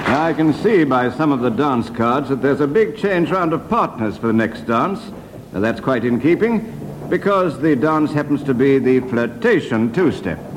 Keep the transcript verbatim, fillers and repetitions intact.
I can see by some of the dance cards that there's a big change round of partners for the next dance. Now, that's quite in keeping, because the dance happens to be the flirtation two-step.